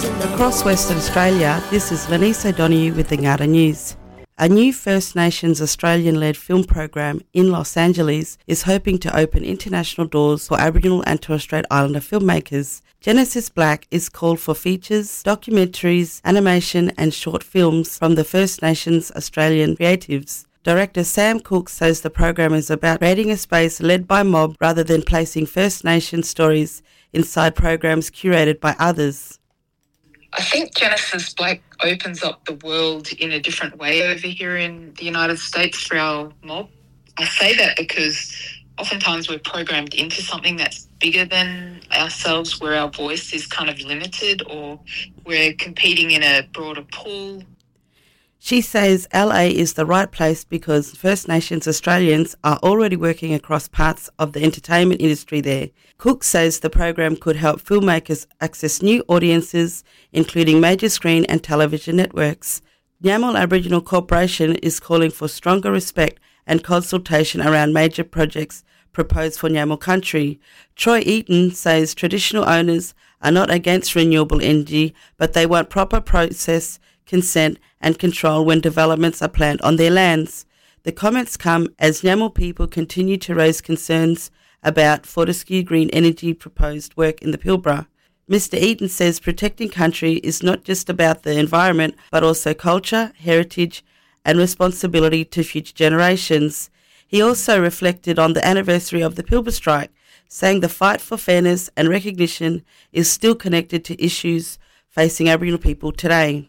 Across Western Australia, this is Lenice O'Donoghue with the Ngata News. A new First Nations Australian-led film program in Los Angeles is hoping to open international doors for Aboriginal and Torres Strait Islander filmmakers. Genesis Black is called for features, documentaries, animation and short films from the First Nations Australian creatives. Director Sam Cooke says the program is about creating a space led by mob rather than placing First Nations stories inside programs curated by others. I think Genesis Black opens up the world in a different way over here in the United States for our mob. I say that because oftentimes we're programmed into something that's bigger than ourselves, where our voice is kind of limited or we're competing in a broader pool. She says LA is the right place because First Nations Australians are already working across parts of the entertainment industry there. Cook says the program could help filmmakers access new audiences, including major screen and television networks. Nyamal Aboriginal Corporation is calling for stronger respect and consultation around major projects proposed for Nyamal country. Troy Eaton says traditional owners are not against renewable energy, but they want proper process, consent and control when developments are planned on their lands. The comments come as Nyamal people continue to raise concerns about Fortescue Green Energy proposed work in the Pilbara. Mr. Eaton says protecting country is not just about the environment, but also culture, heritage and responsibility to future generations. He also reflected on the anniversary of the Pilbara strike, saying the fight for fairness and recognition is still connected to issues facing Aboriginal people today.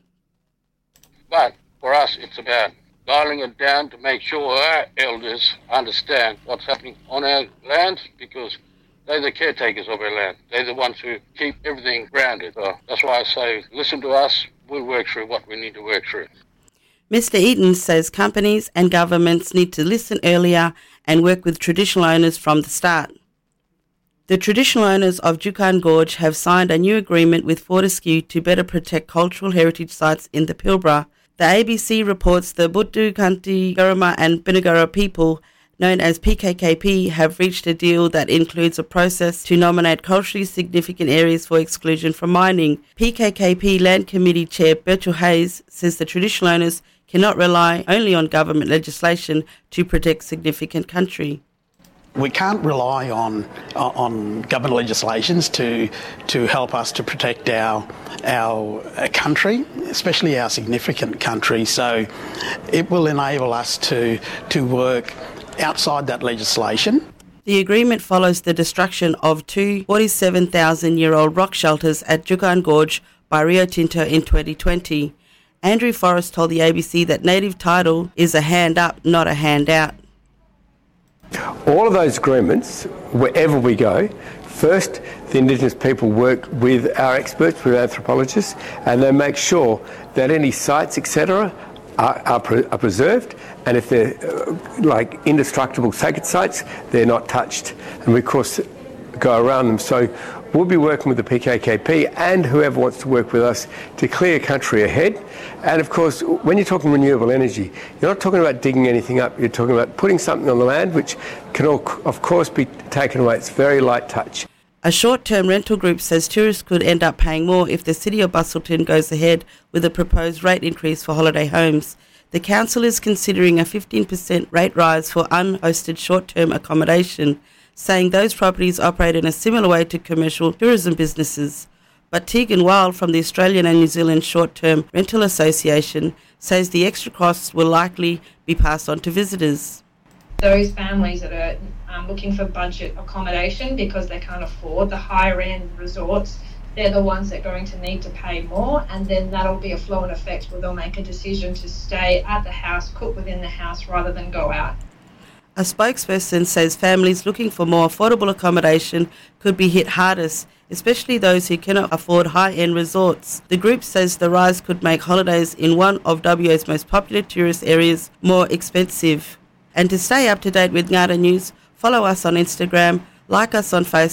But for us, it's about dialing it down to make sure our elders understand what's happening on our land, because they're the caretakers of our land. They're the ones who keep everything grounded. So that's why I say, listen to us, we'll work through what we need to work through. Mr. Eaton says companies and governments need to listen earlier and work with traditional owners from the start. The traditional owners of Juukan Gorge have signed a new agreement with Fortescue to better protect cultural heritage sites in the Pilbara. The ABC reports the Buddu, Kanti, Guruma and Binigura people, known as PKKP, have reached a deal that includes a process to nominate culturally significant areas for exclusion from mining. PKKP Land Committee Chair Birchall Hayes says the traditional owners cannot rely only on government legislation to protect significant country. We can't rely on government legislations to help us to protect our country, especially our significant country. So it will enable us to work outside that legislation. The agreement follows the destruction of two 47,000-year-old rock shelters at Juukan Gorge by Rio Tinto in 2020. Andrew Forrest told the ABC that native title is a hand up, not a handout. All of those agreements, wherever we go, first the Indigenous people work with our experts, with anthropologists, and they make sure that any sites, etc., are preserved, and if they're like indestructible sacred sites, they're not touched. And we, of course, go around them. So we'll be working with the PKKP and whoever wants to work with us to clear country ahead. And of course, when you're talking renewable energy, you're not talking about digging anything up, you're talking about putting something on the land which can, of course, be taken away. It's very light touch. A short-term rental group says tourists could end up paying more if the City of Busselton goes ahead with a proposed rate increase for holiday homes. The council is considering a 15% rate rise for unhosted short-term accommodation, saying those properties operate in a similar way to commercial tourism businesses. But Tegan Wild from the Australian and New Zealand Short-Term Rental Association says the extra costs will likely be passed on to visitors. Those families that are looking for budget accommodation because they can't afford the higher end resorts, they're the ones that are going to need to pay more, and then that'll be a flow-on effect where they'll make a decision to stay at the house, cook within the house rather than go out. A spokesperson says families looking for more affordable accommodation could be hit hardest, especially those who cannot afford high-end resorts. The group says the rise could make holidays in one of WA's most popular tourist areas more expensive. And to stay up to date with Ngata News, follow us on Instagram, like us on Facebook,